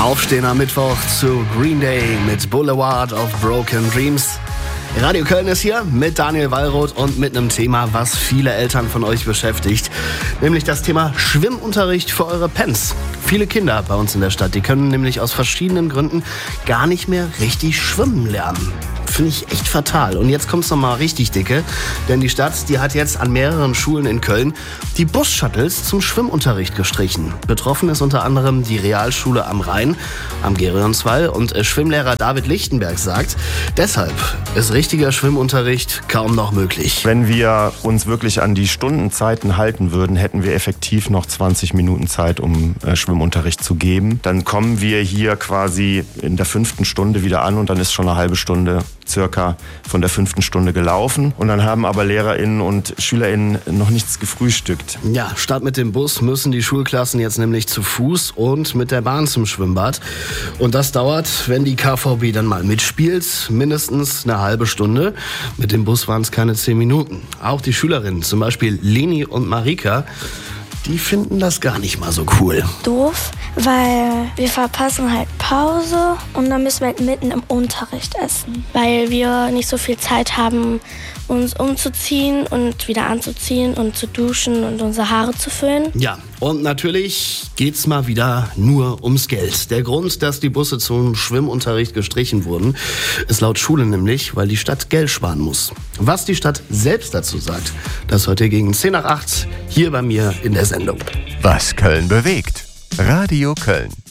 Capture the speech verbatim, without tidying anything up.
Aufstehen am Mittwoch zu Green Day mit Boulevard of Broken Dreams. Radio Köln ist hier mit Daniel Wallroth und mit einem Thema, was viele Eltern von euch beschäftigt. Nämlich das Thema Schwimmunterricht für eure Pens. Viele Kinder bei uns in der Stadt, die können nämlich aus verschiedenen Gründen gar nicht mehr richtig schwimmen lernen. Finde ich echt fatal. Und jetzt kommt's nochmal richtig dicke, denn die Stadt, die hat jetzt an mehreren Schulen in Köln die Bus-Shuttles zum Schwimmunterricht gestrichen. Betroffen ist unter anderem die Realschule am Rhein, am Gerionswall, und Schwimmlehrer David Lichtenberg sagt, deshalb ist richtiger Schwimmunterricht kaum noch möglich. Wenn wir uns wirklich an die Stundenzeiten halten würden, hätten wir effektiv noch zwanzig Minuten Zeit, um äh, Schwimmunterricht zu geben. Dann kommen wir hier quasi in der fünften Stunde wieder an und dann ist schon eine halbe Stunde circa von der fünften Stunde gelaufen. Und dann haben aber LehrerInnen und SchülerInnen noch nichts gefrühstückt. Ja, statt mit dem Bus müssen die Schulklassen jetzt nämlich zu Fuß und mit der Bahn zum Schwimmbad. Und das dauert, wenn die K V B dann mal mitspielt, mindestens eine halbe Stunde. Mit dem Bus waren es keine zehn Minuten. Auch die Schülerinnen, zum Beispiel Leni und Marika, die finden das gar nicht mal so cool. Doof, weil wir verpassen halt Pause und dann müssen wir halt mitten im Unterricht essen. Weil wir nicht so viel Zeit haben, uns umzuziehen und wieder anzuziehen und zu duschen und unsere Haare zu föhnen. Ja, und natürlich geht's mal wieder nur ums Geld. Der Grund, dass die Busse zum Schwimmunterricht gestrichen wurden, ist laut Schule nämlich, weil die Stadt Geld sparen muss. Was die Stadt selbst dazu sagt, das heute gegen zehn nach acht hier bei mir in der Sendung. Was Köln bewegt. Radio Köln.